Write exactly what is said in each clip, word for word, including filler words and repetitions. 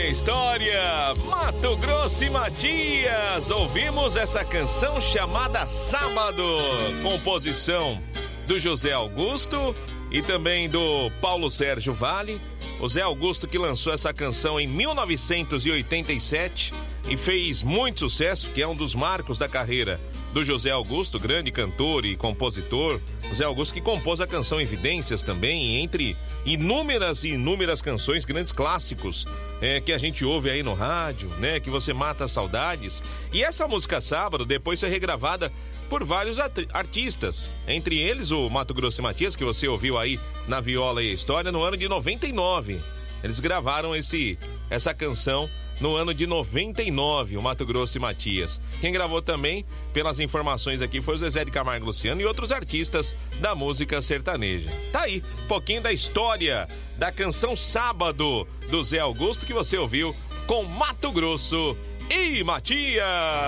História, Mato Grosso e Matias. Ouvimos essa canção chamada Sábado, composição do José Augusto e também do Paulo Sérgio Vale. O Zé Augusto que lançou essa canção em mil novecentos e oitenta e sete e fez muito sucesso, que é um dos marcos da carreira do José Augusto, grande cantor e compositor. O Zé Augusto que compôs a canção Evidências também, entre inúmeras e inúmeras canções, grandes clássicos é, que a gente ouve aí no rádio, né? Que você mata as saudades. E essa música Sábado depois foi regravada por vários artistas, entre eles o Mato Grosso e Matias, que você ouviu aí na Viola e a História, no ano de noventa e nove. Eles gravaram esse, essa canção no ano de noventa e nove, o Mato Grosso e Matias. Quem gravou também, pelas informações aqui, foi o Zezé de Camargo e Luciano e outros artistas da música sertaneja. Tá aí, um pouquinho da história da canção Sábado, do Zé Augusto, que você ouviu com Mato Grosso e Matias.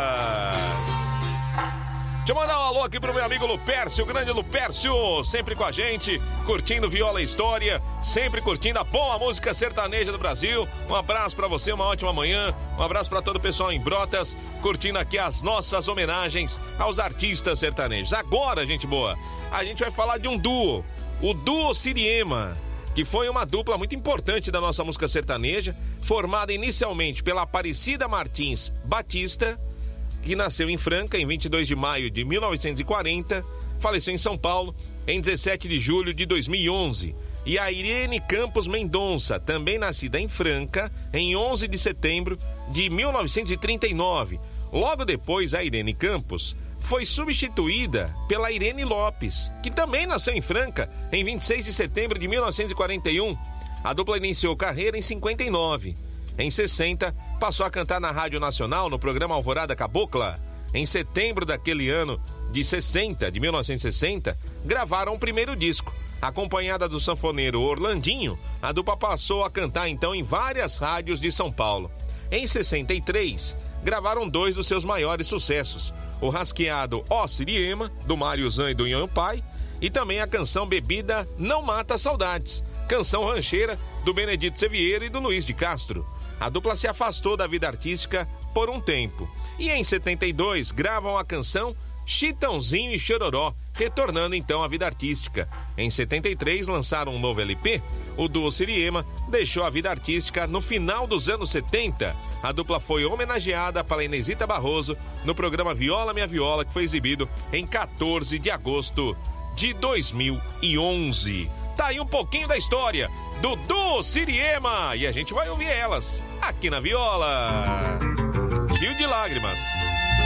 Deixa eu mandar um alô aqui pro meu amigo Lupércio, o grande Lupércio, sempre com a gente, curtindo Viola e História, sempre curtindo a boa música sertaneja do Brasil. Um abraço pra você, uma ótima manhã, um abraço pra todo o pessoal em Brotas, curtindo aqui as nossas homenagens aos artistas sertanejos. Agora, gente boa, a gente vai falar de um duo, o Duo Siriema, que foi uma dupla muito importante da nossa música sertaneja, formada inicialmente pela Aparecida Martins Batista, que nasceu em Franca em vinte e dois de maio de mil novecentos e quarenta, faleceu em São Paulo em dezessete de julho de dois mil e onze. E a Irene Campos Mendonça, também nascida em Franca, em onze de setembro de mil novecentos e trinta e nove. Logo depois, a Irene Campos foi substituída pela Irene Lopes, que também nasceu em Franca em vinte e seis de setembro de mil novecentos e quarenta e um. A dupla iniciou carreira em cinquenta e nove. Em sessenta, passou a cantar na Rádio Nacional no programa Alvorada Cabocla. Em setembro daquele ano de sessenta, de mil novecentos e sessenta, gravaram o primeiro disco. Acompanhada do sanfoneiro Orlandinho, a dupla passou a cantar então em várias rádios de São Paulo. Em sessenta e três, gravaram dois dos seus maiores sucessos, o rasqueado Ó Siriema, do Mário Zan e do Nhonho Pai, e também a canção Bebida Não Mata Saudades, canção rancheira do Benedito Sevieiro e do Luiz de Castro. A dupla se afastou da vida artística por um tempo. E em setenta e dois gravam a canção Chitãozinho e Chororó, retornando então à vida artística. Em setenta e três lançaram um novo L P. O Duo Siriema deixou a vida artística no final dos anos setenta. A dupla foi homenageada pela Inesita Barroso no programa Viola Minha Viola, que foi exibido em quatorze de agosto de dois mil e onze. Tá aí um pouquinho da história do Duo Siriema e a gente vai ouvir elas aqui na Viola. Rio de Lágrimas.